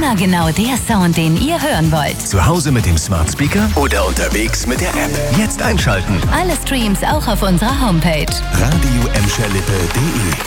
Immer genau der Sound, den ihr hören wollt. Zu Hause mit dem Smart Speaker oder unterwegs mit der App. Jetzt einschalten. Alle Streams auch auf unserer Homepage. Radio-emscherlippe.de